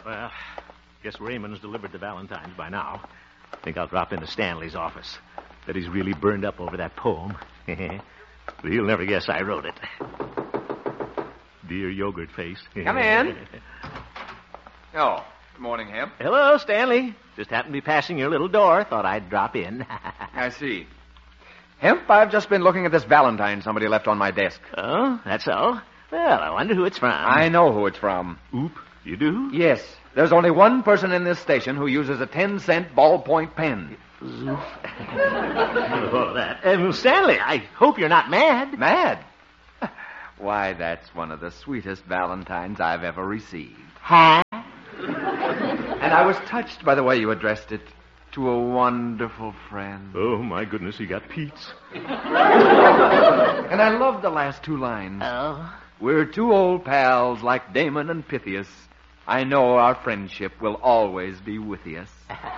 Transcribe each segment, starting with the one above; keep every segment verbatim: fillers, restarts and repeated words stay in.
Well, guess Raymond's delivered the Valentines by now. Think I'll drop into Stanley's office. Bet he's really burned up over that poem. But he'll never guess I wrote it. Dear Yogurt Face. Come in. Oh, good morning, Hemp. Hello, Stanley. Just happened to be passing your little door. Thought I'd drop in. I see. Hemp, I've just been looking at this Valentine somebody left on my desk. Oh, that's all? Well, I wonder who it's from. I know who it's from. Oop, you do? Yes. There's only one person in this station who uses a ten-cent ballpoint pen. Oh, that. Uh, Stanley, I hope you're not mad. Mad? Why, that's one of the sweetest Valentines I've ever received. Huh? And I was touched by the way you addressed it. To a wonderful friend. Oh, my goodness, he got Pete's. And I love the last two lines. Oh? We're two old pals like Damon and Pythias. I know our friendship will always be with us.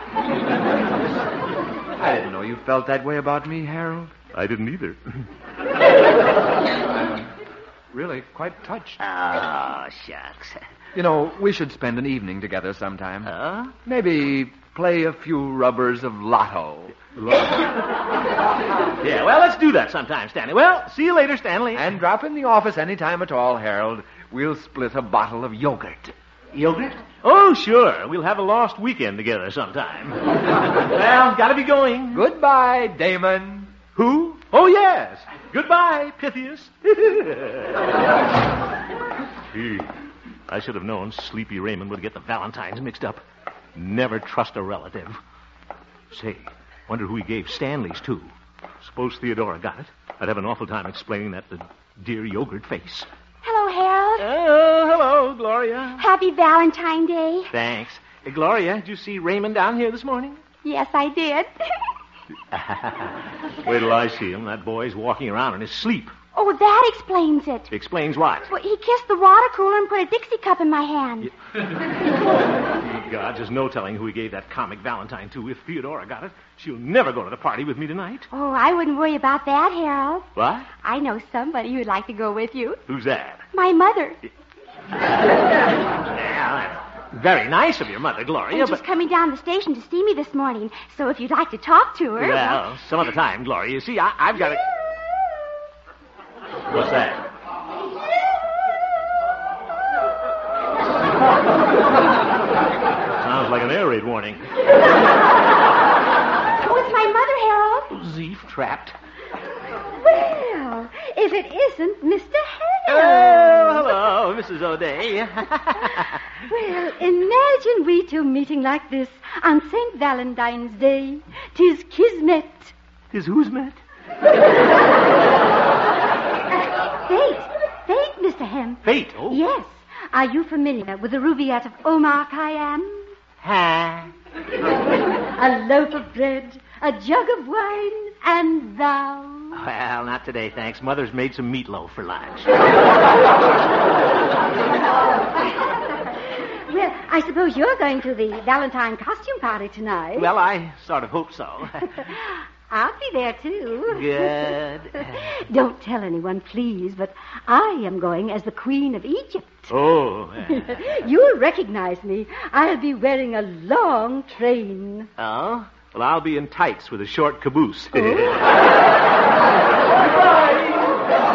I didn't know you felt that way about me, Harold. I didn't either. I'm really quite touched. Oh, shucks. You know, we should spend an evening together sometime. Huh? Maybe play a few rubbers of lotto. Yeah, well, let's do that sometime, Stanley. Well, see you later, Stanley. And drop in the office any time at all, Harold. We'll split a bottle of yogurt. Yogurt? Oh, sure. We'll have a lost weekend together sometime. Well, gotta be going. Goodbye, Damon. Who? Oh, yes. Goodbye, Pythias. Gee, I should have known Sleepy Raymond would get the Valentines mixed up. Never trust a relative. Say, wonder who he gave Stanley's to. Suppose Theodora got it. I'd have an awful time explaining that to dear Yogurt Face. Hello, Harold. Oh, hello, Gloria. Happy Valentine's Day. Thanks. Hey, Gloria, did you see Raymond down here this morning? Yes, I did. Wait till I see him. That boy's walking around in his sleep. Oh, that explains it. Explains what? Well, he kissed the water cooler and put a Dixie cup in my hand. Yeah. God, there's no telling who he gave that comic Valentine to. If Theodora got it, she'll never go to the party with me tonight. Oh, I wouldn't worry about that, Harold. What? I know somebody who'd like to go with you. Who's that? My mother. Yeah, that's very nice of your mother, Gloria, And but... she's coming down the station to see me this morning, so if you'd like to talk to her... Well, some other time, Gloria. You see, I, I've got to... What's that? Sounds like an air raid warning. Oh, it's my mother, Harold. Zeef trapped. Well, if it isn't Mister Oh, Harold. hello, Missus O'Day. Well, imagine we two meeting like this on Saint Valentine's Day. 'Tis kismet. Is who's met? Fate. Fate, Mister Hemp. Fate, oh. Yes. Are you familiar with the Rubaiyat of Omar Khayyam? Ha. A loaf of bread, a jug of wine, and thou. Well, not today, thanks. Mother's made some meatloaf for lunch. Well, I suppose you're going to the Valentine costume party tonight. Well, I sort of hope so. I'll be there, too. Good. Don't tell anyone, please, but I am going as the Queen of Egypt. Oh. You'll recognize me. I'll be wearing a long train. Oh? Well, I'll be in tights with a short caboose. Oh.